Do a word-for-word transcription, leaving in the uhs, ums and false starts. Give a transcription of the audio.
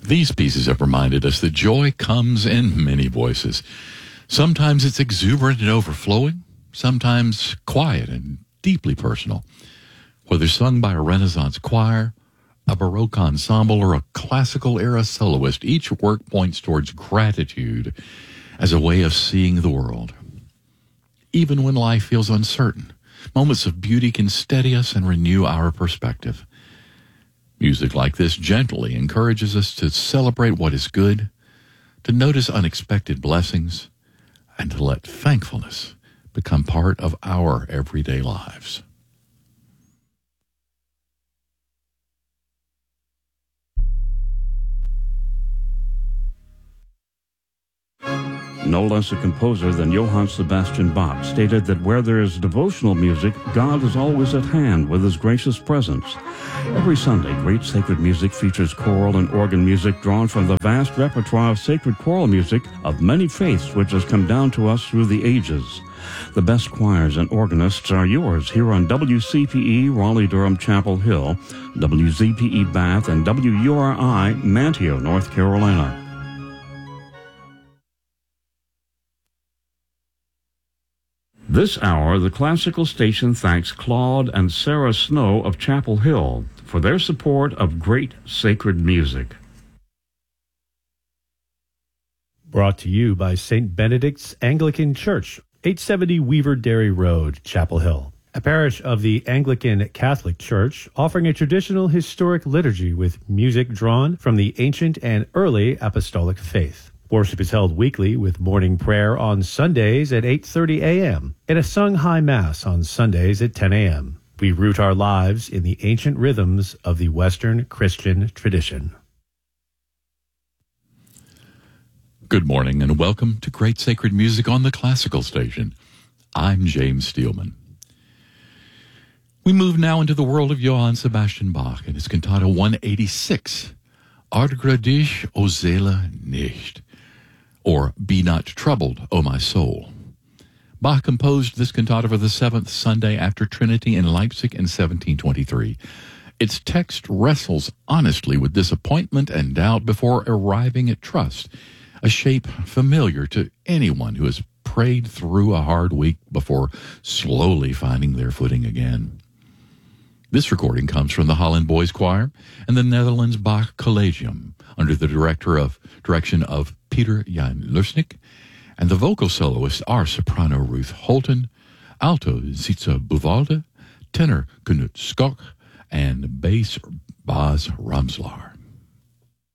These pieces have reminded us that joy comes in many voices. Sometimes it's exuberant and overflowing, sometimes quiet and deeply personal. Whether sung by a Renaissance choir, a Baroque ensemble, or a classical-era soloist, each work points towards gratitude as a way of seeing the world. Even when life feels uncertain, moments of beauty can steady us and renew our perspective. Music like this gently encourages us to celebrate what is good, to notice unexpected blessings, and to let thankfulness become part of our everyday lives. No less a composer than Johann Sebastian Bach stated that where there is devotional music, God is always at hand with his gracious presence. Every Sunday, Great Sacred Music features choral and organ music drawn from the vast repertoire of sacred choral music of many faiths which has come down to us through the ages. The best choirs and organists are yours here on W C P E Raleigh-Durham Chapel Hill, W Z P E Bath, and W U R I Manteo, North Carolina. This hour, the classical station thanks Claude and Sarah Snow of Chapel Hill for their support of great sacred music. Brought to you by Saint Benedict's Anglican Church, eight seventy Weaver Dairy Road, Chapel Hill, a parish of the Anglican Catholic Church offering a traditional historic liturgy with music drawn from the ancient and early apostolic faith. Worship is held weekly with morning prayer on Sundays at eight thirty a.m. and a sung high mass on Sundays at ten a.m. We root our lives in the ancient rhythms of the Western Christian tradition. Good morning and welcome to Great Sacred Music on the Classical Station. I'm James Steelman. We move now into the world of Johann Sebastian Bach and his Cantata one eighty-six, Ärgre dich, o Seele, nicht, or Be Not Troubled, O My Soul. Bach composed this cantata for the seventh Sunday after Trinity in Leipzig in seventeen twenty-three. Its text wrestles honestly with disappointment and doubt before arriving at trust, a shape familiar to anyone who has prayed through a hard week before slowly finding their footing again. This recording comes from the Holland Boys Choir and the Netherlands Bach Collegium under the director of direction of Peter Jan Lusnik, and the vocal soloists are soprano Ruth Holton, alto Sietze Buwalde, tenor Knut Skok, and bass Bas Ramslaar.